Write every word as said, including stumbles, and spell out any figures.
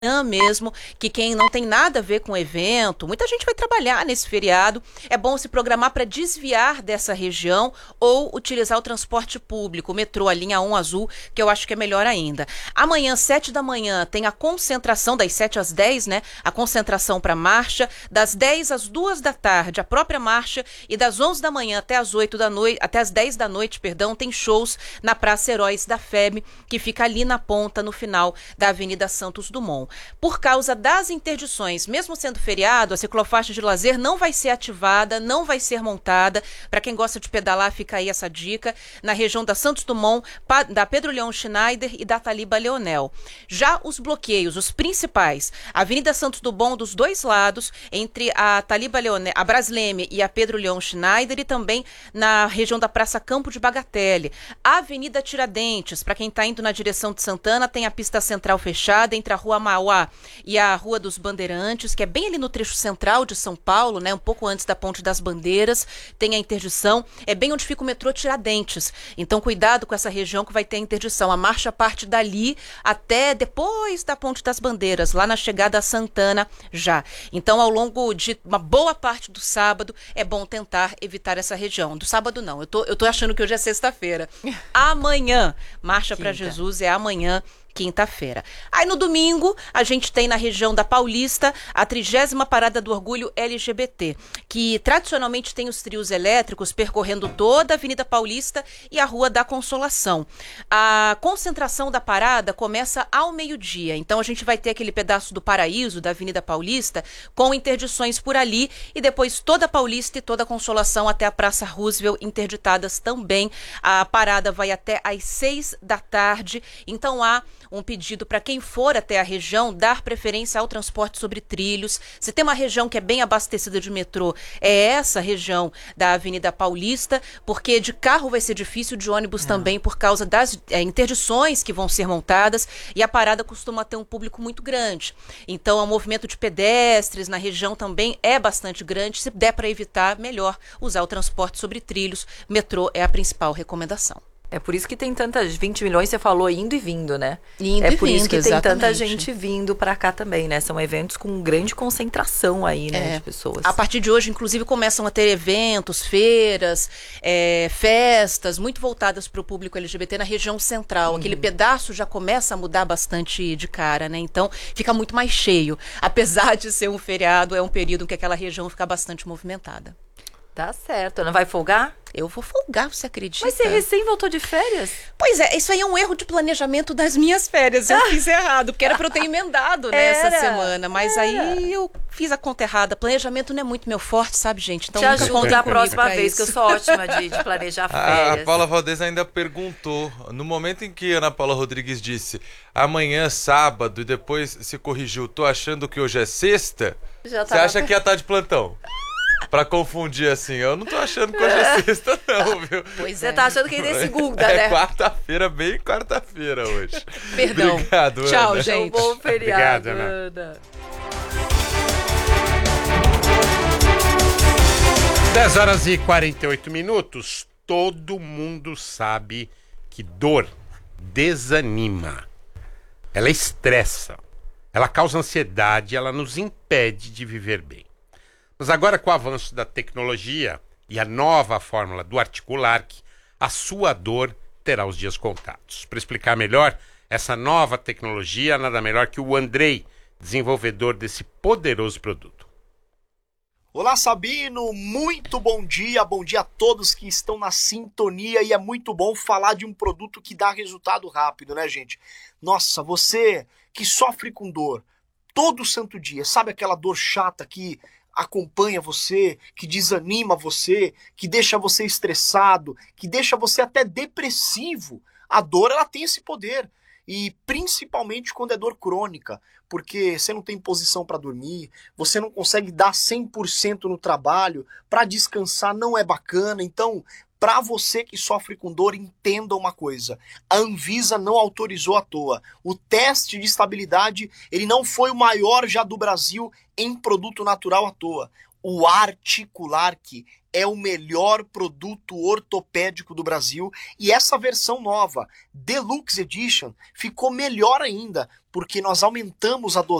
mesmo, que quem não tem nada a ver com o evento, muita gente vai trabalhar nesse feriado, é bom se programar para desviar dessa região ou utilizar o transporte público, o metrô, a linha um azul, que eu acho que é melhor ainda. Amanhã, sete da manhã, tem a concentração, das sete às dez, né? A concentração para marcha, das dez às duas da tarde, a própria marcha, e das onze da manhã até as oito da noite, até as dez da noite, perdão, tem shows na Praça Heróis da F E B, que fica ali na ponta, no final da Avenida Santos Dumont. Por causa das interdições, mesmo sendo feriado, a ciclofaixa de lazer não vai ser ativada, não vai ser montada. Para quem gosta de pedalar, fica aí essa dica, na região da Santos Dumont, da Pedro Leão Schneider e da Taliba Leonel. Já os bloqueios, os principais, a Avenida Santos Dumont dos dois lados, entre a Taliba Leonel, a Brasleme e a Pedro Leão Schneider, e também na região da Praça Campo de Bagatelle. A Avenida Tiradentes, para quem está indo na direção de Santana, tem a pista central fechada entre a Rua Mauá e a Rua dos Bandeirantes, que é bem ali no trecho central de São Paulo, né, um pouco antes da Ponte das Bandeiras, tem a interdição, é bem onde fica o metrô Tiradentes. Então cuidado com essa região que vai ter a interdição. A marcha parte dali até depois da Ponte das Bandeiras, lá na chegada a Santana já. Então ao longo de uma boa parte do sábado é bom tentar evitar essa região. Do sábado não, eu tô, eu tô achando que hoje é sexta-feira. Amanhã, Marcha para Jesus é amanhã, quinta-feira. Aí no domingo, a gente tem na região da Paulista a trigésima Parada do Orgulho L G B T, que tradicionalmente tem os trios elétricos percorrendo toda a Avenida Paulista e a Rua da Consolação. A concentração da parada começa ao meio-dia, então a gente vai ter aquele pedaço do Paraíso, da Avenida Paulista, com interdições por ali, e depois toda a Paulista e toda a Consolação até a Praça Roosevelt interditadas também. A parada vai até às seis da tarde, então há um pedido para quem for até a região dar preferência ao transporte sobre trilhos. Se tem uma região que é bem abastecida de metrô, é essa região da Avenida Paulista, porque de carro vai ser difícil, de ônibus é. também, por causa das é, interdições que vão ser montadas, e a parada costuma ter um público muito grande. Então, o movimento de pedestres na região também é bastante grande. Se der para evitar, melhor usar o transporte sobre trilhos. Metrô é a principal recomendação. É por isso que tem tantas, vinte milhões, você falou, indo e vindo, né? Indo é e por vindo, isso que exatamente. tem tanta gente vindo pra cá também, né? São eventos com grande concentração aí, né, é. de pessoas. A partir de hoje, inclusive, começam a ter eventos, feiras, é, festas, muito voltadas para o público L G B T na região central. Uhum. Aquele pedaço já começa a mudar bastante de cara, né? Então, fica muito mais cheio. Apesar de ser um feriado, é um período em que aquela região fica bastante movimentada. Tá certo. Não vai folgar? Eu vou folgar, você acredita? Mas você recém voltou de férias? Pois é, isso aí é um erro de planejamento das minhas férias. Eu fiz errado, porque era pra eu ter emendado nessa Era, semana. Mas era. aí eu fiz a conta errada. Planejamento não é muito meu forte, sabe, gente? Então te ajuda a próxima vez, isso. que eu sou ótima de, de planejar férias. A Paula Valdez ainda perguntou, no momento em que a Ana Paula Rodrigues disse amanhã, sábado, e depois se corrigiu, tô achando que hoje é sexta, Já você acha que ia estar de plantão? Pra confundir assim, eu não tô achando que hoje é sexta não, viu? Pois Você é. tá achando que ainda é segunda, é né? É quarta-feira, bem quarta-feira hoje. Perdão. Obrigado, Tchau, Ana. gente. Um bom feriado, Obrigado, Ana. Ana. dez horas e quarenta e oito minutos. Todo mundo sabe que dor desanima. Ela estressa. Ela causa ansiedade, ela nos impede de viver bem. Mas agora, com o avanço da tecnologia e a nova fórmula do Articularc, a sua dor terá os dias contados. Para explicar melhor essa nova tecnologia, nada melhor que o Andrei, desenvolvedor desse poderoso produto. Olá, Sabino, muito bom dia, bom dia a todos que estão na sintonia, e é muito bom falar de um produto que dá resultado rápido, né, gente? Nossa, você que sofre com dor todo santo dia, sabe aquela dor chata que acompanha você, que desanima você, que deixa você estressado, que deixa você até depressivo? A dor, ela tem esse poder. E principalmente quando é dor crônica, porque você não tem posição para dormir, você não consegue dar cem por cento no trabalho, para descansar não é bacana. Então, para você que sofre com dor, entenda uma coisa: a Anvisa não autorizou à toa. O teste de estabilidade, ele não foi o maior já do Brasil em produto natural à toa. o Articulark é o melhor produto ortopédico do Brasil e essa versão nova, Deluxe Edition, ficou melhor ainda, porque nós aumentamos a dosagem